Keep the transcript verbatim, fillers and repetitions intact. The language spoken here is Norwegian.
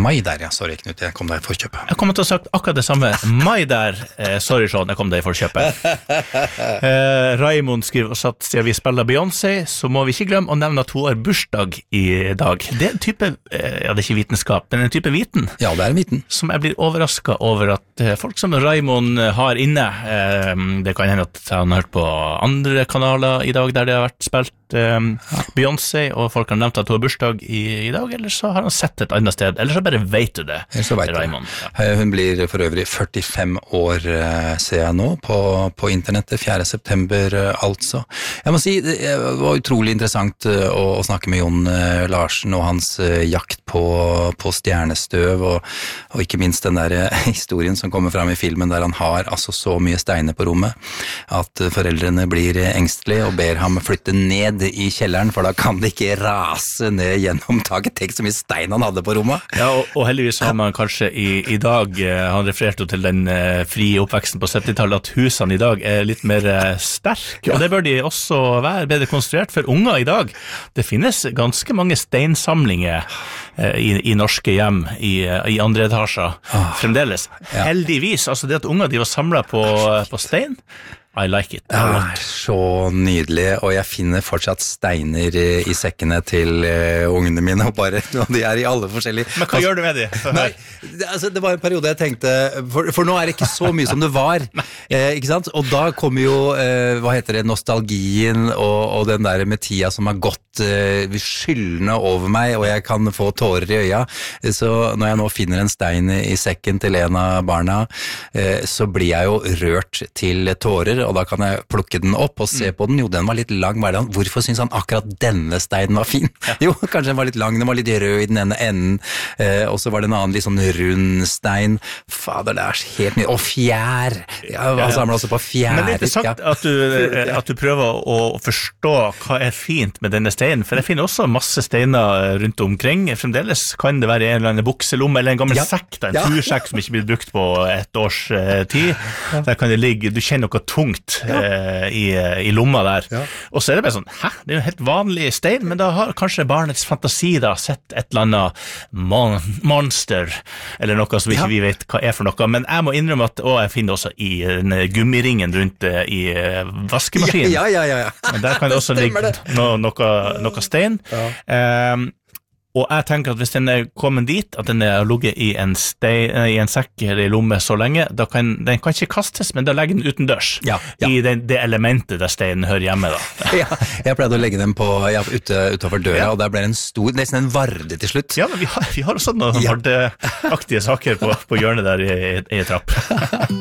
mai der, ja. Sorry, Knut, jeg kom deg i forkjøpet. Jeg kommer til å ha sagt akkurat det samme. Mai der, eh, sorry Sean, jeg kom deg i forkjøpet. eh, Raimond skriver også at siden vi spiller Beyoncé, så må vi ikke glemme å nevne at hun har bursdag i dag. Det er en type, eh, ja det er ikke vitenskap, men en type viten. Ja, det er en viten. Som jeg blir overrasket over at eh, folk som Raimond har inne, eh, det kan hende at han har hørt på andre kanaler i dag der det har vært spilt Um, Beyoncé, og folk har nevnt at hun har bursdag i, i dag, eller så har han sett et annet sted, eller så bare vet du det, vet Raimond. Ja. Hun blir for øvrig førtifem år, ser jeg nå, på, på internettet, fjerde september altså. Jeg må si, det var utrolig interessant å, å snakke med Jon Larsen og hans jakt på, på stjernestøv, og, og ikke minst den der historien som kommer fram i filmen, der han har altså så mye steiner på rommet, at foreldrene blir engstelige og ber ham flytte ned i kjelleren, for da kan det ikke rase ned gjennom taket. Tenk så mye stein han hadde på rommet. Ja, og, og heldigvis har man kanskje i, i dag, han refererte jo til den uh, frie oppveksten på syttitallet, at husene i dag er litt mer uh, sterke, ja. Og det bør de også være bedre konstruert for unger i dag. Det finnes ganske mange steinsamlinger uh, i, i norske hjem, i, uh, i andre etasjer, oh. fremdeles. Ja. Heldigvis, altså det at unger de var samlet på, uh, på stein, I like it. Det er så nydelig, og jeg finner fortsatt steiner i, i sekkene til uh, ungene mine, og bare, og de er i alle forskjellige... Men hva altså, gjør du med de? Nei, det, altså, det var en periode jeg tenkte, for, for nå er det ikke så mye som det var, eh, ikke sant? Og da kommer jo, eh, hva heter det, nostalgien, og, og den der med tida som har gått eh, skyldende over meg, og jeg kan få tårer i øya, så når jeg nå finner en stein i sekken til en av barna, eh, så blir jeg jo rørt til tårer, og da kan jeg plukke den opp og se på den. Jo, den var litt lang. Hvorfor synes han akkurat denne steinen var fin? Ja. Jo, kanskje den var litt lang, den var litt rød i den ene enden, eh, og så var det en annen litt sånn rund stein. Fader, det er helt mye. Og fjær! Ja, hva samler også på fjær? Men det er interessant ja. at, du, at du prøver å forstå hva er fint med denne steinen, for jeg finner også masse steiner rundt omkring. Fremdeles kan det være en eller annen bukselomme, eller en gammel ja. sekk, en ja. tursekk som ikke blir brukt på et års eh, tid. Ja. Der kan det ligge, du kjenner noe tungt Ja. eh, i, i lomma der. Ja. Og så er det bare sånn, hæ, det er jo en helt vanlig stein, men da har kanskje barnets fantasi da sett et eller annet mon monster, eller noe som ikke ja. vi vet hva er for noe, men jeg må innrømme at, å, jeg finner også i den gummiringen rundt i vaskemaskinen. Ja, ja, ja, ja. Men der kan det også ligge no, noe, noe stein. Ja. Um, Og jeg tenker at hvis den er kommet dit, at den er ligget i en, stein, i en sekk eller i lomme så lenge, da kan den kan ikke kastes, men da legger den utendørs, ja, ja. i den, det elementet der steinen hører hjemme. Da. Ja, jeg pleide å legge den på, ja, ute, utenfor døra, ja. og der ble det en stor, nesten en varde til slutt. Ja, men vi har, vi har også noen ja. vardeaktige saker på, på hjørnet der i, i, i trapp.